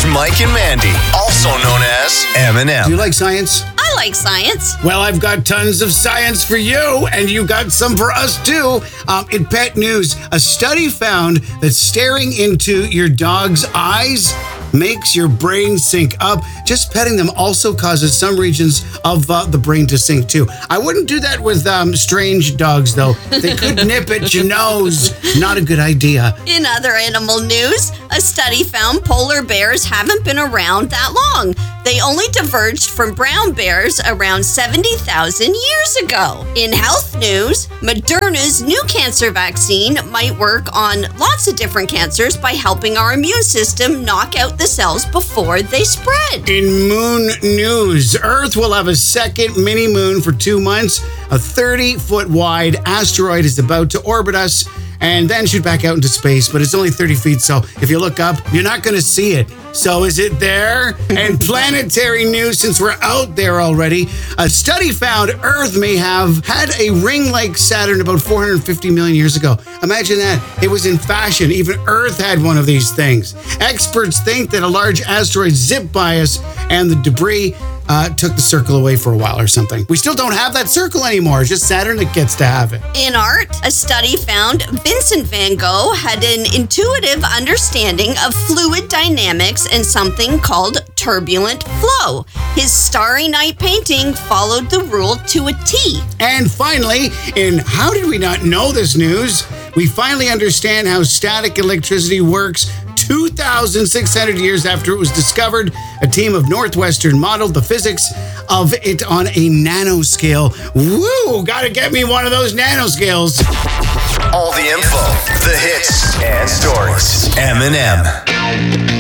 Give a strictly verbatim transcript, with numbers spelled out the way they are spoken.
Here's Mike and Mandy, also known as M and M. Do you like science? I like science. Well, I've got tons of science for you, and you got some for us too. Um, in pet news, a study found that staring into your dog's eyes makes your brain sync up. Just petting them also causes some regions of uh, the brain to sync too. I wouldn't do that with um, strange dogs, though. They could nip at your nose. Not a good idea. In other animal news, a study found polar bears haven't been around that long. They only diverged from brown bears around seventy thousand years ago. In health news, Moderna's new cancer vaccine might work on lots of different cancers by helping our immune system knock out the cells before they spread. In moon news, Earth will have a second mini moon for two months. A thirty-foot wide asteroid is about to orbit us and then shoot back out into space, but it's only thirty feet, so if you look up, you're not going to see it. So is it there? And planetary news, since we're out there already, a study found Earth may have had a ring like Saturn about four hundred fifty million years ago. Imagine that. It was in fashion. Even Earth had one of these things. Experts think that a large asteroid zipped by us and the debris uh, took the circle away for a while or something. We still don't have that circle anymore. It's just Saturn that gets to have it. In art, a study found Vincent van Gogh had an intuitive understanding of fluid dynamics and something called turbulent flow. His Starry Night painting followed the rule to a T. And finally, in How Did We Not Know This News, we finally understand how static electricity works two thousand six hundred years after it was discovered. A team of Northwestern modeled the physics of it on a nanoscale. Woo! Gotta get me one of those nanoscales. All the info, the hits, and stories. M and M.